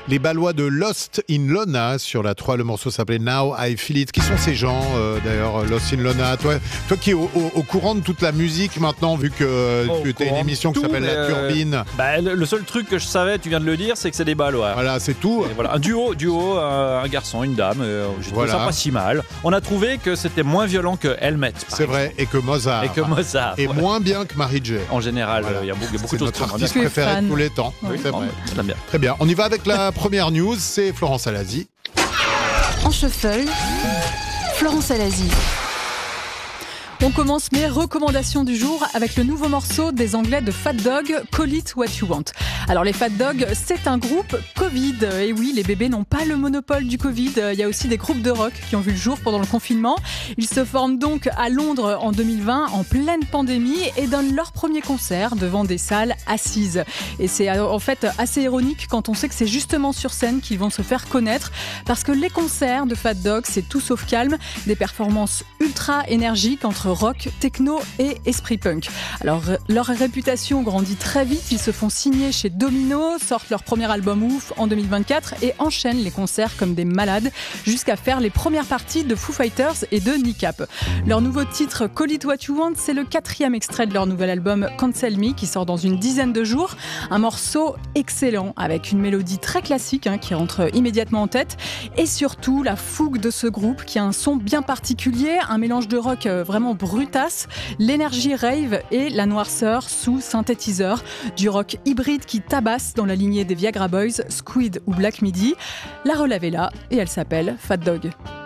Les Ballois de Lost in Lona sur la 3, le morceau s'appelait Now I Feel It. Qui sont ces gens d'ailleurs, Lost in Lona? Toi qui es au courant de toute la musique maintenant, vu que tu as une émission qui s'appelle La Turbine. Le seul truc que je savais, tu viens de le dire, c'est que c'est des Ballois. Voilà, c'est tout. Et voilà, un duo, un garçon, une dame. J'ai trouvé ça pas si mal. On a trouvé que c'était moins violent que Helmet. C'est vrai, et que Mozart. Et moins bien que Mary J. En général, il y a beaucoup de choses. C'est notre artiste préféré de tous les temps. Oui, c'est vrai. Bien. Très bien. On y va avec la première news, c'est Florence Alazi. En shuffle, Florence Alazi. On commence mes recommandations du jour avec le nouveau morceau des Anglais de Fat Dog, Call It What You Want. Alors les Fat Dog, c'est un groupe Covid. Et oui, les bébés n'ont pas le monopole du Covid. Il y a aussi des groupes de rock qui ont vu le jour pendant le confinement. Ils se forment donc à Londres en 2020, en pleine pandémie, et donnent leur premier concert devant des salles assises. Et c'est en fait assez ironique quand on sait que c'est justement sur scène qu'ils vont se faire connaître, parce que les concerts de Fat Dog, c'est tout sauf calme, des performances ultra énergiques entre rock, techno et esprit punk. Alors leur réputation grandit très vite, ils se font signer chez Domino, sortent leur premier album Ouf en 2024 et enchaînent les concerts comme des malades jusqu'à faire les premières parties de Foo Fighters et de Kneecap. Leur nouveau titre Call It What You Want, c'est le 4e extrait de leur nouvel album Cancel Me qui sort dans une dizaine de jours. Un morceau excellent avec une mélodie très classique qui rentre immédiatement en tête, et surtout la fougue de ce groupe qui a un son bien particulier, un mélange de rock vraiment brutasse, l'énergie rave et la noirceur sous synthétiseur, du rock hybride qui tabasse dans la lignée des Viagra Boys, Squid ou Black Midi. La relève est là et elle s'appelle Fat Dog.